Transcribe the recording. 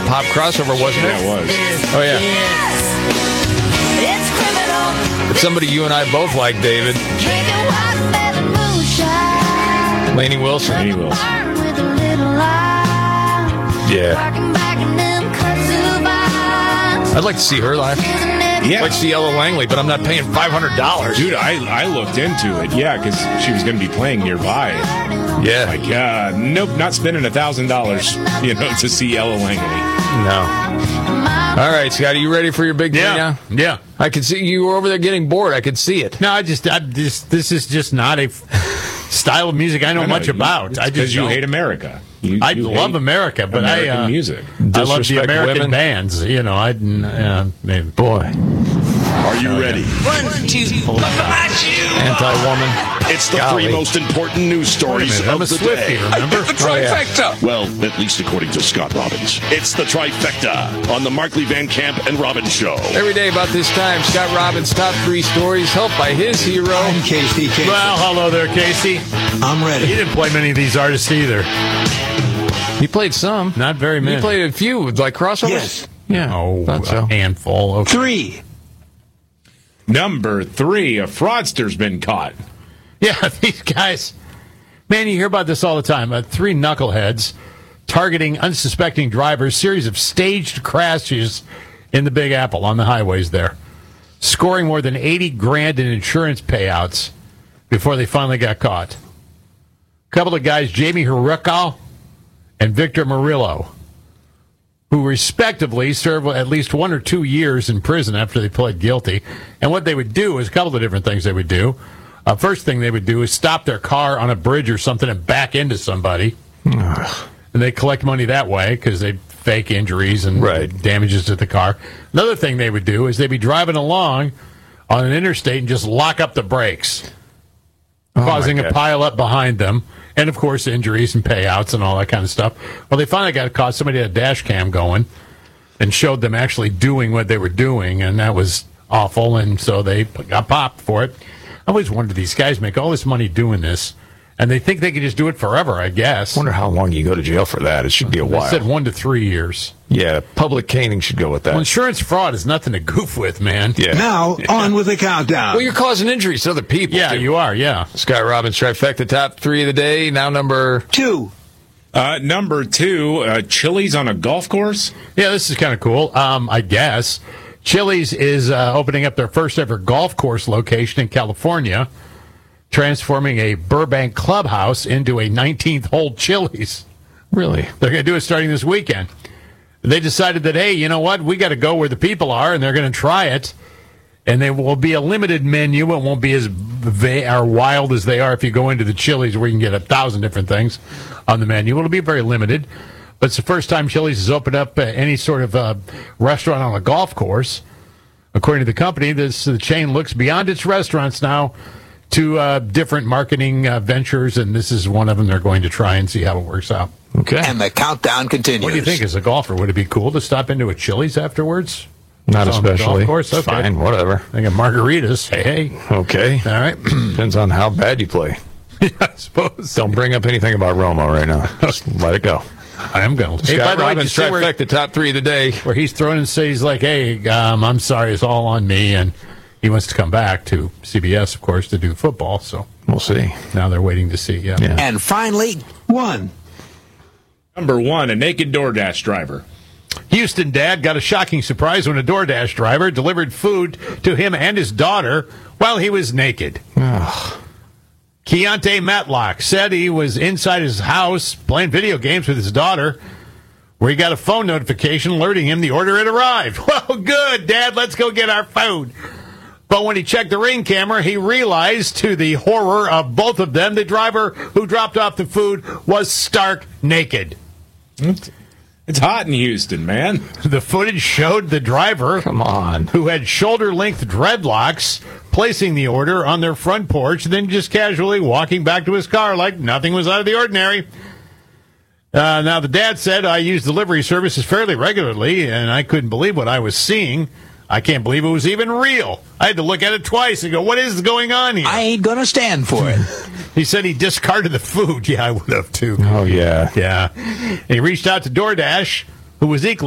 pop crossover, wasn't it? Yeah, it was. Oh, yeah. It's somebody you and I both like, David. Lainey Wilson. Lainey Wilson. Yeah. I'd like to see her live. Yeah. I'd like to see Ella Langley, but I'm not paying $500. Dude, I looked into it. Yeah, because she was going to be playing nearby. Yeah. Like, nope, not spending $1,000, to see Ella Langley. No. All right, Scott, are you ready for your big thing now? Yeah. I could see you were over there getting bored. I could see it. No, this is just not a style of music I know much about. Because you hate America. I love America, but American music. I love the Disrespect American women. bands. Maybe. Boy. Are you ready? 1, 2, Anti-woman. It's the Golly. three most important news stories I'm a of the Swiftie, day. remember? the trifecta. Well, at least according to Scott Robbins. It's the trifecta on the Markley Van Camp and Robbins Show. Every day about this time, Scott Robbins' top 3 stories, helped by his hero. I'm Casey. Well, hello there, Casey. I'm He ready. didn't play many of these artists either. He played some. Not very many. He played a few, like crossovers. Yes. Yeah. Oh, thought so. a handful. Okay. 3. Number 3, a fraudster's been caught. Yeah, these guys. Man, you hear about this all the time. 3 knuckleheads targeting unsuspecting drivers, series of staged crashes in the Big Apple on the highways there, scoring more than $80,000 in insurance payouts before they finally got caught. A couple of guys, Jamie Hiroko and Victor Murillo, who respectively served at least 1 or 2 years in prison after they pled guilty. And what they would do is a couple of different things they would do. First thing they would do is stop their car on a bridge or something and back into somebody. And they collect money that way because they fake injuries and damages to the car. Another thing they would do is they'd be driving along on an interstate and just lock up the brakes, causing a pile up behind them. And, of course, injuries and payouts and all that kind of stuff. Well, they finally got caught. Somebody had a dash cam going and showed them actually doing what they were doing, and that was awful, and so they got popped for it. I always wondered, these guys make all this money doing this, and they think they can just do it forever, I guess. Wonder how long you go to jail for that. It should be a while. They said 1 to 3 years. Yeah, public caning should go with that. Well, insurance fraud is nothing to goof with, man. Yeah. Now, on with the countdown. Well, you're causing injuries to other people. Yeah, too. you are, yeah. Scott Robbins, trifecta, top 3 of the day. Now number 2. Number 2, Chili's on a golf course. Yeah, this is kind of cool, I guess. Chili's is opening up their first ever golf course location in California, transforming a Burbank clubhouse into a 19th hole Chili's. Really? They're going to do it starting this weekend. They decided that, hey, you know what? We got to go where the people are, and they're going to try it. And there will be a limited menu. It won't be as wild as they are if you go into the Chili's where you can get 1,000 different things on the menu. It'll be very limited. But it's the first time Chili's has opened up any sort of restaurant on a golf course. According to the company, the chain looks beyond its restaurants now to different marketing ventures, and this is one of them they're going to try and see how it works out. Okay. And the countdown continues. What do you think as a golfer? Would it be cool to stop into a Chili's afterwards? Not On the especially. golf course? It's Okay. fine, whatever. They got margaritas. Hey. Okay. All right. Depends on how bad you play. I suppose. Don't bring up anything about Romo right now. Just let it go. I am going to. Hey, by Scott the way, Robbins, did you see trifecta, top 3 of the day. where he's thrown and says, like, hey, I'm sorry, it's all on me, and he wants to come back to CBS, of course, to do football, so We'll see. now they're waiting to see. Yeah. And finally, 1. Number 1, a naked DoorDash driver. Houston dad got a shocking surprise when a DoorDash driver delivered food to him and his daughter while he was naked. Keontae Matlock said he was inside his house playing video games with his daughter where he got a phone notification alerting him the order had arrived. Well, good, Dad, let's go get our food. But when he checked the Ring camera, he realized, to the horror of both of them, the driver who dropped off the food was stark naked. It's hot in Houston, man. The footage showed the driver, Come on. who had shoulder-length dreadlocks, placing the order on their front porch, then just casually walking back to his car like nothing was out of the ordinary. Now, the dad said, I use delivery services fairly regularly, and I couldn't believe what I was seeing. I can't believe it was even real. I had to look at it twice and go, what is going on here? I ain't going to stand for it. He said he discarded the food. Yeah, I would have, too. Oh, yeah. Yeah. And he reached out to DoorDash, who was equally